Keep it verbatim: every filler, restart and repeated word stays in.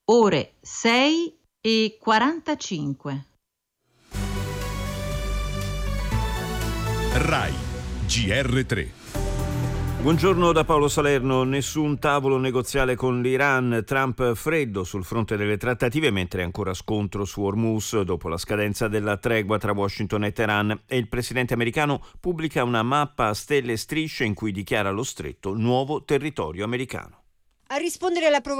ore sei e quarantacinque. Rai G R tre. Buongiorno da Paolo Salerno. Nessun tavolo negoziale con l'Iran. Trump freddo sul fronte delle trattative, mentre ancora scontro su Hormuz dopo la scadenza della tregua tra Washington e Teheran, e il presidente americano pubblica una mappa a stelle e strisce in cui dichiara lo stretto nuovo territorio americano. A rispondere alla